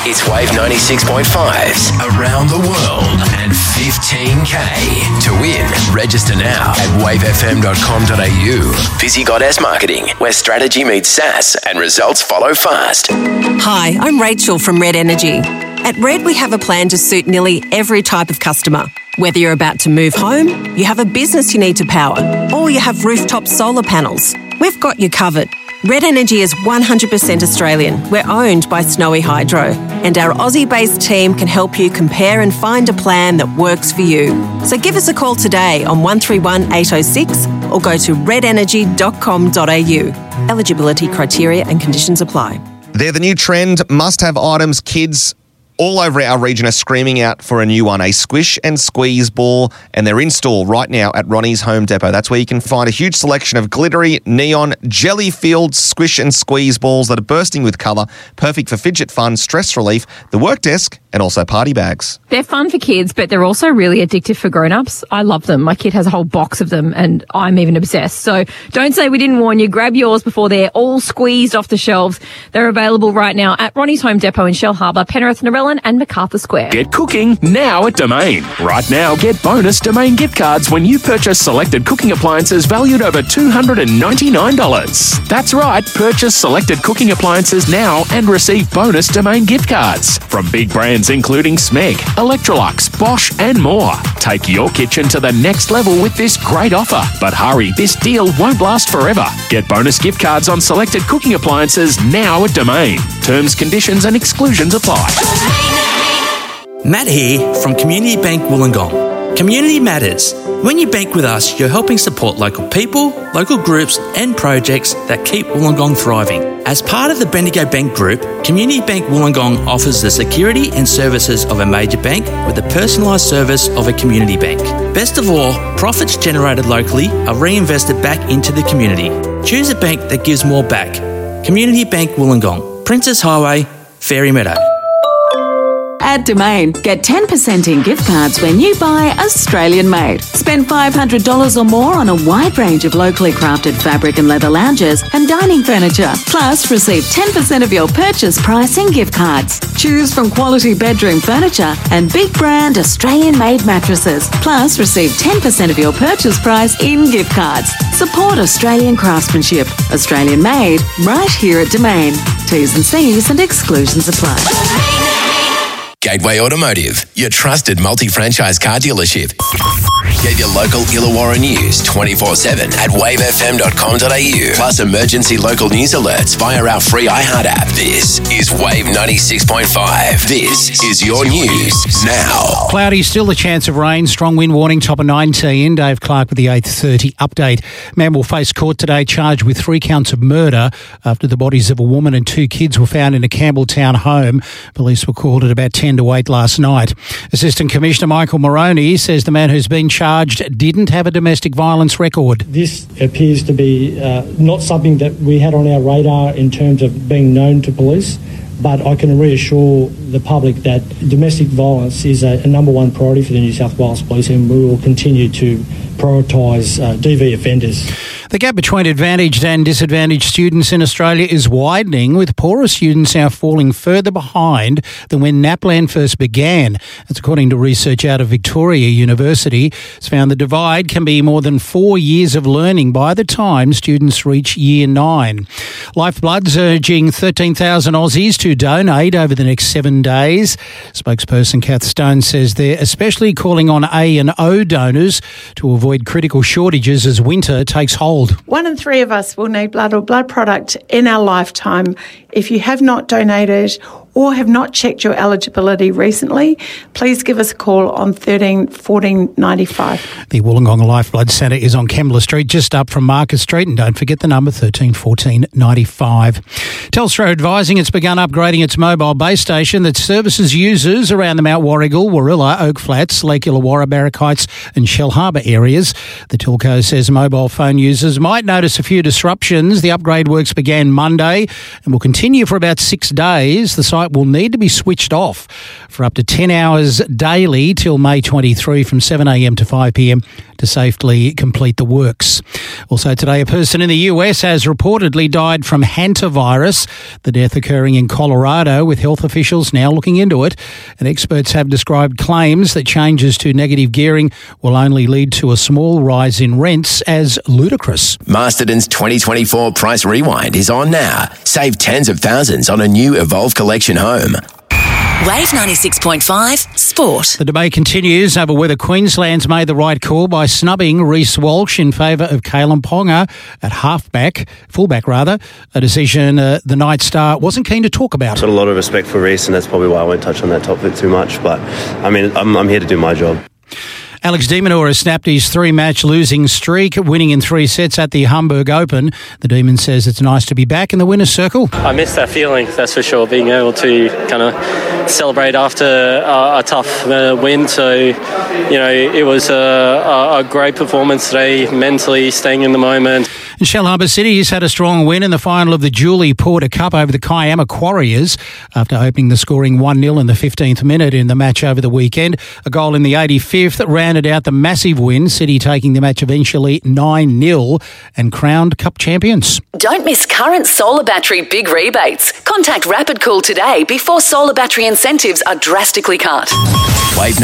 It's Wave 96.5's Around the World and 15K. To win, register now at wavefm.com.au. Busy Goddess Marketing, where strategy meets SaaS and results follow fast. Hi, I'm Rachel from Red Energy. At Red, we have a plan to suit nearly every type of customer. Whether you're about to move home, you have a business you need to power, or you have rooftop solar panels, we've got you covered. Red Energy is 100% Australian. We're owned by Snowy Hydro, and our Aussie-based team can help you compare and find a plan that works for you. So give us a call today on 131 806 or go to redenergy.com.au. Eligibility criteria and conditions apply. They're the new trend, must-have items. Kids all over our region are screaming out for a new one, a squish and squeeze ball, and they're in store right now at Ronnie's Home Depot. That's where you can find a huge selection of glittery, neon, jelly-filled squish and squeeze balls that are bursting with colour, perfect for fidget fun, stress relief, the work desk, and also party bags. They're fun for kids, but they're also really addictive for grown-ups. I love them. My kid has a whole box of them, and I'm even obsessed. So don't say we didn't warn you. Grab yours before they're all squeezed off the shelves. They're available right now at Ronnie's Home Depot in Shell Harbour, Penrith, Narellan and MacArthur Square. Get cooking now at Domain. Right now, get bonus Domain gift cards when you purchase selected cooking appliances valued over $299. That's right, purchase selected cooking appliances now and receive bonus Domain gift cards from big brands including Smeg, Electrolux, Bosch and more. Take your kitchen to the next level with this great offer. But hurry, this deal won't last forever. Get bonus gift cards on selected cooking appliances now at Domain. Terms, conditions and exclusions apply. Matt here from Community Bank Wollongong. Community matters. When you bank with us, you're helping support local people, local groups and projects that keep Wollongong thriving. As part of the Bendigo Bank Group, Community Bank Wollongong offers the security and services of a major bank with the personalised service of a community bank. Best of all, profits generated locally are reinvested back into the community. Choose a bank that gives more back. Community Bank Wollongong, Princess Highway, Fairy Meadow. At Domain, get 10% in gift cards when you buy Australian made. Spend $500 or more on a wide range of locally crafted fabric and leather lounges and dining furniture. Plus, receive 10% of your purchase price in gift cards. Choose from quality bedroom furniture and big brand Australian made mattresses. Plus, receive 10% of your purchase price in gift cards. Support Australian craftsmanship. Australian made, right here at Domain. T's and C's and exclusions apply. Gateway Automotive, your trusted multi-franchise car dealership. Get your local Illawarra news 24/7 at wavefm.com.au. Plus emergency local news alerts via our free iHeart app. This is Wave 96.5. This is your news now. Cloudy, still a chance of rain. Strong wind warning, top of 19. Dave Clark with the 8:30 update. Man will face court today charged with 3 counts of murder after the bodies of a woman and 2 kids were found in a Campbelltown home. Police were called at about 10 to 8 last night. Assistant Commissioner Michael Moroney says the man who's been charged didn't have a domestic violence record. This appears to be not something that we had on our radar in terms of being known to police, but I can reassure the public that domestic violence is a number one priority for the New South Wales Police, and we will continue to prioritise DV offenders. The gap between advantaged and disadvantaged students in Australia is widening, with poorer students now falling further behind than when NAPLAN first began. That's according to research out of Victoria University. It's found the divide can be more than 4 years of learning by the time students reach Year 9. Lifeblood's urging 13,000 Aussies to donate over the next 7 days. Spokesperson Kath Stone says they're especially calling on A and O donors to avoid critical shortages as winter takes hold. 1 in 3 of us will need blood or blood product in our lifetime. If you have not donated or have not checked your eligibility recently, please give us a call on 13 14 95. The Wollongong Lifeblood Centre is on Kembla Street, just up from Market Street, and don't forget the number 13 14 95. Telstra advising it's begun upgrading its mobile base station that services users around the Mount Warrigal, Warilla, Oak Flats, Lake Illawarra, Barrack Heights and Shell Harbour areas. The telco says mobile phone users might notice a few disruptions. The upgrade works began Monday and will continue for about 6 days. The site site will need to be switched off for up to 10 hours daily till May 23 from 7 a.m. to 5 p.m. to safely complete the works. Also today, a person in the US has reportedly died from hantavirus, the death occurring in Colorado, with health officials now looking into it. And experts have described claims that changes to negative gearing will only lead to a small rise in rents as ludicrous. Masterton's 2024 Price Rewind is on now. Save tens of thousands on a new Evolve Collection home. Wave 96.5 Sport. The debate continues over whether Queensland's made the right call by snubbing Reece Walsh in favour of Kalen Ponga at fullback, a decision the Night Star wasn't keen to talk about. I've got a lot of respect for Reece, and that's probably why I won't touch on that topic too much, but I mean, I'm here to do my job. Alex de Minaur has snapped his 3-match losing streak, winning in 3 sets at the Hamburg Open. The Demon says it's nice to be back in the winner's circle. I miss that feeling, that's for sure, being able to kind of celebrate after a tough win. So, it was a great performance today, mentally staying in the moment. And Shellharbour City has had a strong win in the final of the Julie Porter Cup over the Kiama Quarriers after opening the scoring 1-0 in the 15th minute in the match over the weekend. A goal in the 85th rounded out the massive win, City taking the match eventually 9-0 and crowned Cup champions. Don't miss current solar battery big rebates. Contact Rapid Cool today before solar battery incentives are drastically cut. Wave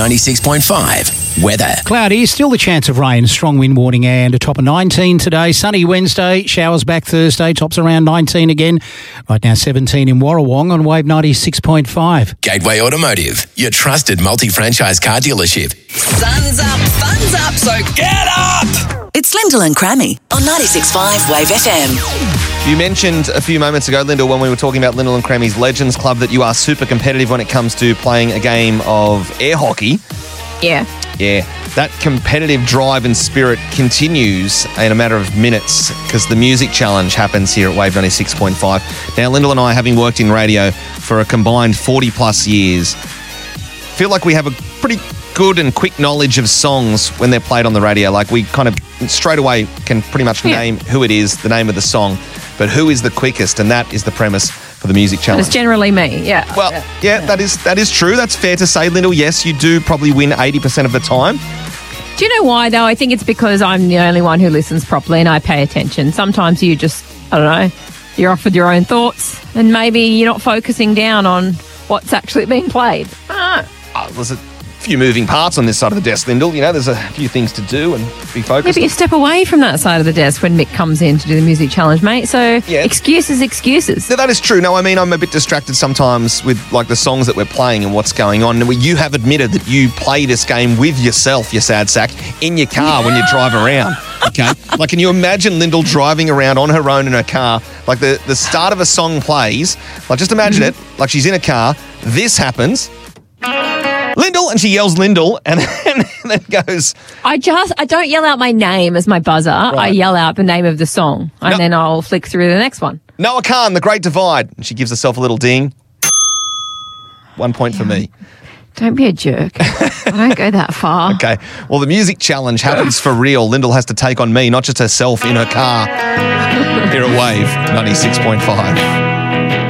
96.5 weather. Cloudy, still the chance of rain, strong wind warning and a top of 19 today. Sunny Wednesday, showers back Thursday, tops around 19 again. Right now 17 in Warrawong on Wave 96.5. Gateway Automotive, your trusted multi-franchise car dealership. Sun's up, fun's up, so get up! It's Lyndall and Crammy on 96.5 Wave FM. You mentioned a few moments ago, Lyndall, when we were talking about Lyndall and Crammy's Legends Club, that you are super competitive when it comes to playing a game of air hockey. Yeah. Yeah, that competitive drive and spirit continues in a matter of minutes because the music challenge happens here at Wave 96.5. Now, Lyndall and I, having worked in radio for a combined 40 plus years, feel like we have a pretty good and quick knowledge of songs when they're played on the radio. Like, we kind of straight away can pretty much name who it is, the name of the song, but who is the quickest, and that is the premise for the music challenge. It's generally me, yeah. Well, yeah, that is true. That's fair to say, Lyndall. Yes, you do probably win 80% of the time. Do you know why, though? I think it's because I'm the only one who listens properly and I pay attention. Sometimes you just, I don't know, you're off with your own thoughts and maybe you're not focusing down on what's actually being played. There's a few moving parts on this side of the desk, Lyndall. There's a few things to do and be focused. Yeah, but you step away from that side of the desk when Mick comes in to do the music challenge, mate. So excuses. Yeah, that is true. No, I mean, I'm a bit distracted sometimes with like the songs that we're playing and what's going on. And you have admitted that you play this game with yourself, you sad sack, in your car when you drive around. Okay. Like, can you imagine Lyndall driving around on her own in her car? Like the start of a song plays. Like, just imagine it. Like, she's in a car. This happens. Lyndall, and she yells Lyndall, and then goes... I don't yell out my name as my buzzer. Right. I yell out the name of the song, and then I'll flick through the next one. Noah Khan, The Great Divide. And she gives herself a little ding. 1 point for me. Don't be a jerk. I don't go that far. Okay. Well, the music challenge happens for real. Lyndall has to take on me, not just herself in her car. Here at Wave 96.5.